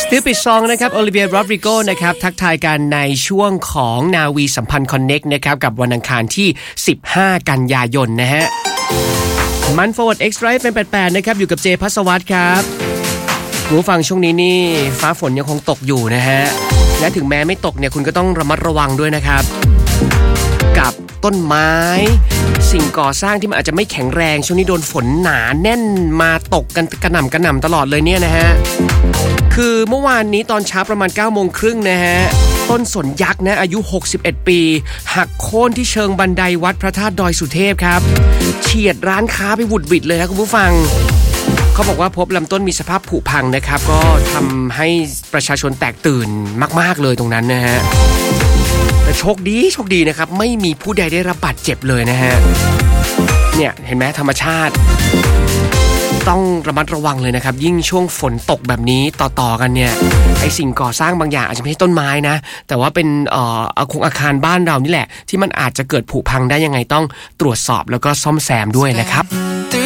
Stupid Song นะครับ Olivia Rodrigo นะครับทักทายกันในช่วงของนาวีสัมพันธ์ Connect นะครับกับวันอังคารที่15กันยายนนะฮะมัน Forward X Drive เป็น88นะครับอยู่กับเจภัสวัฒน์ครับผู้ฟังช่วงนี้นี่ฟ้าฝนยังคงตกอยู่นะฮะและถึงแม้ไม่ตกเนี่ยคุณก็ต้องระมัดระวังด้วยนะครับกับต้นไม้สิ่งก่อสร้างที่มันอาจจะไม่แข็งแรงช่วงนี้โดนฝนหนาแน่นมาตกกันกระหน่ำตลอดเลยเนี่ยนะฮะคือเมื่อวานนี้ตอนเช้าประมาณ 9:30 นนะฮะต้นสนยักษ์นะอายุ61ปีหักโค่นที่เชิงบันไดวัดพระธาตุดอยสุเทพครับเฉียดร้านค้าไปหวุดหวิดเลยนะคุณผู้ฟังเขาบอกว่าพบลำต้นมีสภาพผุพังนะครับก็ทำให้ประชาชนแตกตื่นมากๆเลยตรงนั้นนะฮะแต่โชคดีนะครับไม่มีผู้ใดได้รับบาดเจ็บเลยนะฮะเนี่ยเห็นไหมธรรมชาติต้องระมัดระวังเลยนะครับยิ่งช่วงฝนตกแบบนี้ต่อกันเนี่ยไอสิ่งก่อสร้างบางอย่างอาจจะไม่ใช่ต้นไม้นะแต่ว่าเป็นอาคารบ้านเรานี่แหละที่มันอาจจะเกิดผุพังได้ยังไงต้องตรวจสอบแล้วก็ซ่อมแซมด้วยนะครับ